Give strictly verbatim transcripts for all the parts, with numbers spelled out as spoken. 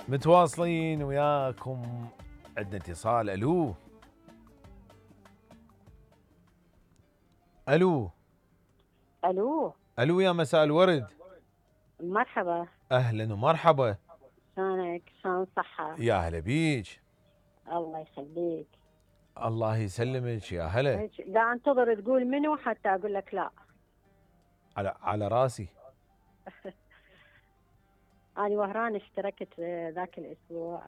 متواصلين وياكم. عندنا اتصال. الو الو الو الو يا مساء الورد. مرحبا. اهلا ومرحبا. شلونك؟ شلون الصحة؟ يا هلا بيج. الله يخليك. الله يسلمك يا هلا. هيك لا انتظر تقول منو حتى اقول لك لا. على على راسي. انا وهران اشتركت ذاك الاسبوع.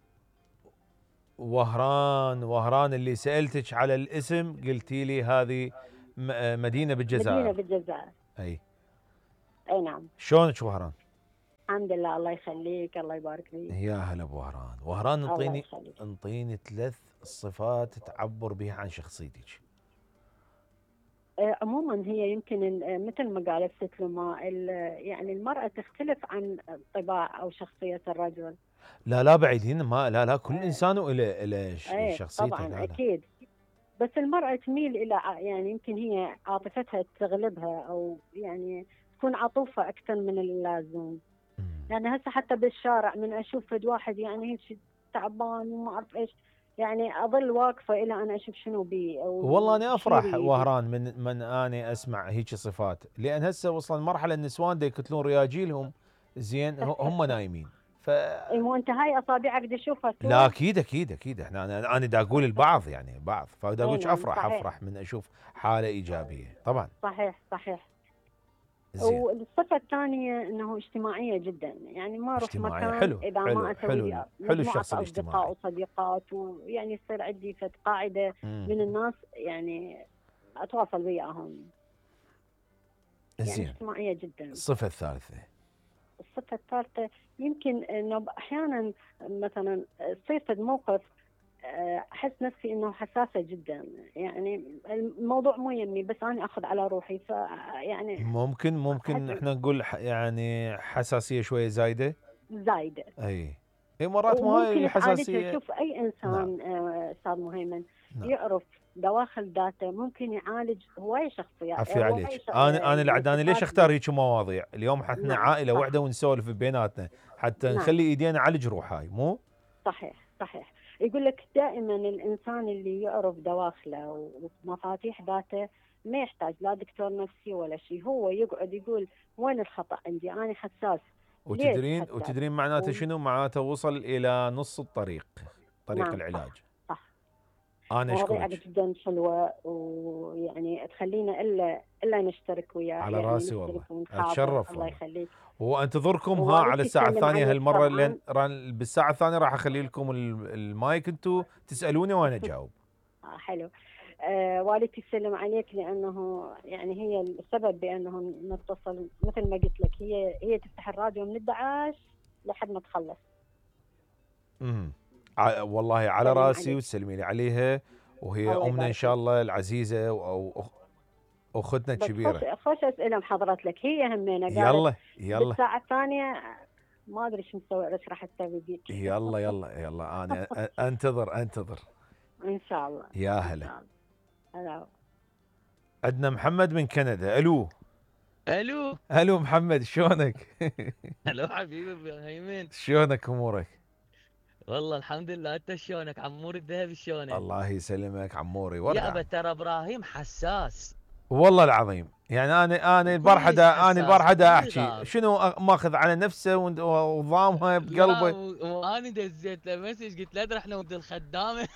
وهران وهران اللي سألتك على الاسم قلتي لي هذه م- مدينة بالجزائر. مدينة بالجزائر. اي اي نعم. شلونك وهران؟ الحمد لله الله يخليك الله يبارك فيك. يا هلا بوهران. وهران الله انطيني يخليك. انطيني ثلاث صفات تعبر بها عن شخصيتك. آه، عموما هي يمكن ال- مثل ما قالت ست لما ال- يعني المرأة تختلف عن طباع او شخصية الرجل. لا لا بعيدين، ما لا لا كل آه، انسان وله له ش- ايه شخصيته. طبعا لا لا اكيد. بس المرأة تميل إلى ع- يعني يمكن هي عاطفتها تغلبها أو يعني تكون عطوفة أكثر من اللازم. مم. يعني هسه حتى بالشارع من أشوف فد واحد يعني هيك تعبان وما أعرف إيش، يعني أظل واقفة إلى أن أشوف شنو بي أو والله انا شو افرح يريد. وهران من من اني اسمع هيك صفات، لان هسه وصل مرحله النسوان دا يقتلون رياجيلهم زين ه- هم نايمين. ف إي مو أنت هاي أصابعك بدي أشوفها لا صور. اكيد اكيد اكيد احنا انا انا دا اقول البعض يعني بعض، فدا إي اقول لك نعم افرح صحيح افرح من اشوف حاله ايجابيه طبعا. صحيح صحيح. زين. والصفة الثانية أنه اجتماعية جدا، يعني ما أروح اجتماعيه. مكان حلو إذا حلو ما أسوي حلو لي حلو مجموعة الشخص أصدقاء الاجتماعي. وصديقات، ويعني يصير عندي فد قاعدة مم. من الناس يعني أتواصل وياهم. يعني زين. اجتماعية جدا. الصفه الثالثه. الصفة الثالثة يمكن أنه أحيانا مثلا تصير فد موقف أحس نفسي أنه حساسة جدا، يعني الموضوع مو يمي بس أنا أخذ على روحي فيعني ممكن ممكن أحس احنا نقول ح- يعني حساسيه شويه زايده. زايدة. اي اي مرات مو هاي وممكن تعالجها. الحساسيه. شوف اي نعم انسان آه، استاذ مهيمن نعم. يعرف دواخل ذاته ممكن يعالج هواي شخصيات عفي هواي عليك. ش- انا انا يعني العداني ليش صفات. اختار هيك مواضيع؟ اليوم احنا نعم عائله صح. واحده ونسولف بيناتنا حتى نعم نخلي ايدينا نعالج روحاي مو. صحيح صحيح. يقول لك دائما الانسان اللي يعرف دواخله ومفاتيح ذاته ما يحتاج لا دكتور نفسي ولا شيء، هو يقعد يقول وين الخطأ عندي، انا حساس. ليش وتدرين حساس؟ وتدرين معناته و... شنو؟ معناته وصل الى نص الطريق، طريق نعم العلاج. صح صح. انا مواضيع اشكرك. جدا حلوة ويعني تخلينا إلا إلا نشترك وياه، على يعني راسي والله، نشترك ونحاضر. اتشرف الله والله. يخليك. وانتظركم ها على ووالدتي الساعه تسلم الثانيه عليك هالمره، لين طبعا. ران- بالساعه الثانيه راح اخلي لكم ال- المايك انتم تسالوني وانا اجاوب. آه حلو. آه والدتي تسلم عليك لأنه يعني هي السبب بأنه نتصل، مثل ما قلت لك هي هي تفتح الراديو من احدى عشر لحد ما تخلص. امم ع- والله على تسلم راسي عليك. وتسلمي لي عليها، وهي الله امنا ان يبارك شاء فيك. الله العزيزه و- او أخ- اختنا بس خوش الكبيره. خوش أسئلة محضرت لك، هي همينة قالت يلا يلا بالساعة الثانية ما أدري شو مسوي، ايش راح تسوي بيك. يلا يلا يلا انا أ- انتظر انتظر. إن شاء الله يا إن هلا. شاء الله. هلا. عندنا محمد من كندا. الو الو الو محمد شلونك؟ الو حبيبي ابو هيمن. شلونك امورك؟ والله الحمد لله، انت شلونك عمور الذهبي شلونك؟ الله يسلمك عموري يا ورد ابا عم. ترى ابراهيم حساس والله العظيم يعني انا انا البارحه كلش دا انا حساس البارحه دا وما احكي يغار. شنو أ- ماخذ على نفسه وند- وضامها لا بقلبه. و- وانا دزيت له مسج قلت له ادري احنا ولد الخدامه.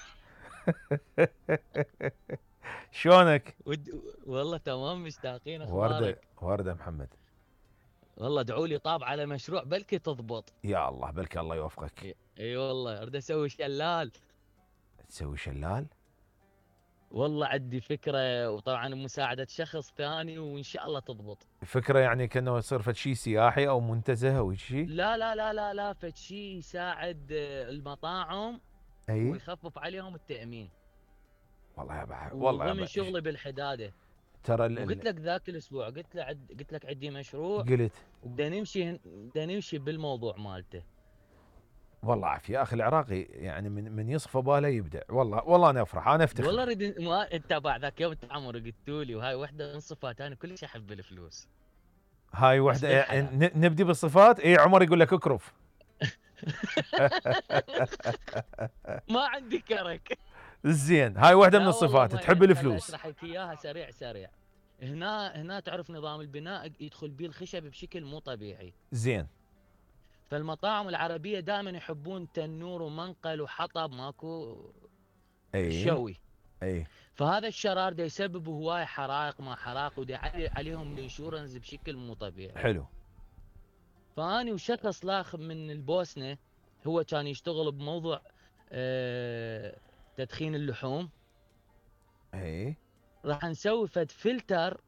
شلونك؟ ود... والله تمام مشتاقين ورده اخبارك. ورده محمد. والله ادعوا لي طاب على مشروع بلكي تضبط. يا الله بلكي الله يوفقك. اي إي والله اريد اسوي شلال. تسوي شلال؟ والله عندي فكره وطبعا مساعده شخص ثاني وان شاء الله تضبط. فكره يعني كانه يصير فد شيء سياحي او منتزه او شيء. لا لا لا لا لا فد شيء يساعد آه، المطاعم اي ويخفف عليهم التأمين. والله يا بحر والله والله يا من بحر. شغلي بالحداده. ترى ال- وقلت ال- لك ذاك الاسبوع قلت له عد... قلت لك عندي مشروع قلت وبدنا نمشي بدنا نمشي بالموضوع مالته. والله عافيه اخي العراقي يعني من من يصفى باله يبدع. والله والله انا افرح انا افتخر. والله اريد ما انت بعد ذاك يوم التعمر قلتوا لي وهاي وحده من صفات انا كلش احب الفلوس. هاي بس وحده بالحلال. يعني ن- نبدي بالصفات. اي عمر يقول لك اكرف. ما عندي كرك. زين، هاي واحده من لا والله الصفات، ما تحب يعني، خل الفلوس. اشرح لك اياها سريع سريع. هنا هنا تعرف نظام البناء يدخل بيه الخشب بشكل مو طبيعي. زين. فالمطاعم العربيه دائما يحبون تنور ومنقل وحطب، ماكو اي شوي. اي فهذا الشرار دا يسبب هواي حرائق ما حرائق، ودا يعلي عليهم الانشورنس بشكل مو طبيعي. حلو. فاني وشخص لاخ من البوسنه، هو كان يشتغل بموضوع آه تدخين اللحوم. اي راح نسوي فد فلتر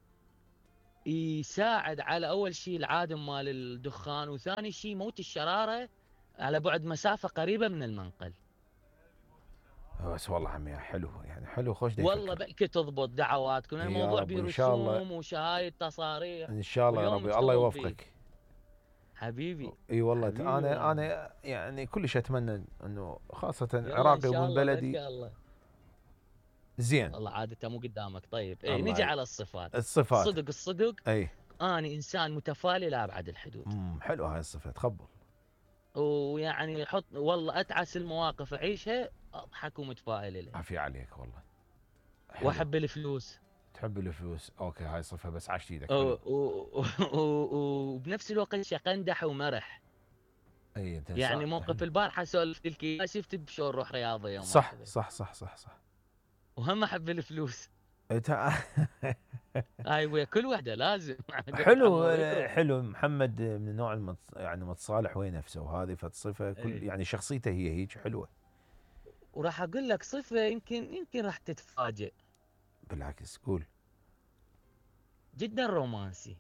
يساعد على اول شيء العادم مال الدخان، وثاني شيء موت الشراره على بعد مسافه قريبه من المنقل. بس والله عمي حلو، يعني حلو، خوش دا والله يفكر. بلكي تضبط دعواتكم، يا الموضوع رب إن شاء الله. برسوم وشهايد تصاريح، ان شاء الله يا ويوم ربي، الله نشتغل فيه. يوفقك. حبيبي اي والله، حبيبي انا والله. انا يعني كلش اتمنى انه خاصه يلا ان عراقي شاء ومن الله بلدي. بلكي الله. زين. والله عادته مو قدامك. طيب اي الله نجي ي- على الصفات. الصفات. الصدق الصدق اي اني انسان متفائل لابعد الحدود. امم حلو هاي الصفه، تخبل. ويعني حط والله اتعس المواقف اعيشها اضحك ومتفائل لها. عافية عليك والله. حلو. واحب الفلوس. تحب الفلوس، اوكي، هاي صفه بس عشت ايدك. و- حلو. و- و- وبنفس الوقت شقندح ومرح. اي انت يعني صح. موقف البارحه سولفت لك إياه، شفت بشلون روح رياضيه وما صح كذا. صح صح صح صح. وهم احب الفلوس. إنت- هاي ويا كل وحده لازم. حلو عمور يكرم. حلو. محمد من النوع المتص... يعني متصالح ويا نفسه، وهذه فتصفه كل إيه. يعني شخصيته هي هيك حلوه. وراح اقول لك صفه يمكن يمكن راح تتفاجئ. بالعكس قول. جدا رومانسي.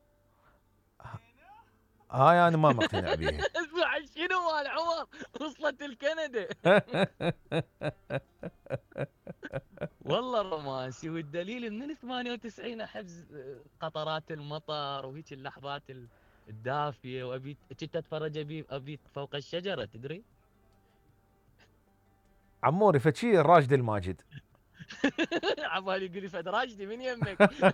هاي انا ما مقتنع بيها. اسمع شنو مال عمر، وصلت الكندا. والله رومانسي، والدليل من ثمانية وتسعين احب قطرات المطر وهيك اللحظات ال- الدافيه، وابي كنت اتفرج ابي ابي فوق الشجره تدري. عموري فتشي الراشد الماجد. عبالي يقول لي فد راشدي من يمك.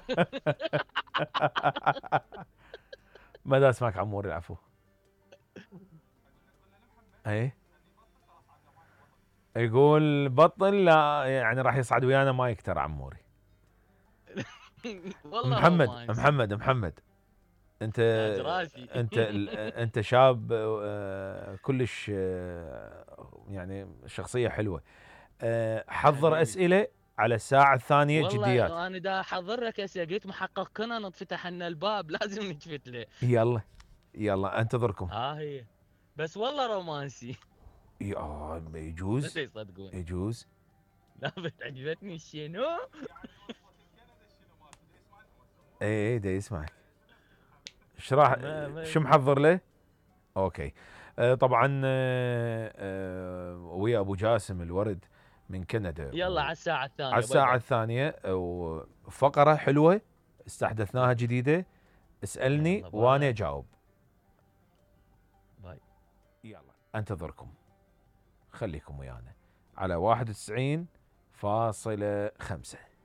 ما دا اسمعك عموري، العفو. اي يقول بطل، لا يعني راح يصعد ويانا ما يكتر عموري. والله محمد رومانسي. محمد محمد انت تاج راسي. انت انت شاب آه، كلش آه، يعني شخصيه حلوه. آه، حضر حبيبي. اسئله على الساعه الثانيه جديات. والله انا دا احضر لك اسئله، قلت محقق كونان فتح لنا الباب لازم نجفت له. يلا يلا انتظركم. ها هي. بس والله رومانسي. يا آه، بس يجوز يصدقون. يجوز. لا بس عجبتني شنو. اي اي دا يسمعك. ايش راح ما- ما- شو محضر له؟ اوكي. آه، طبعا آه، آه، ويا ابو جاسم الورد من كندا. يلا على الساعه الثانيه. على الساعة باي الثانية، وفقرة حلوة استحدثناها جديدة. اسألني يلا باي. وانا اجاوب. باي. يلا انتظركم، خليكم ويانا على واحد وتسعين فاصلة خمسة.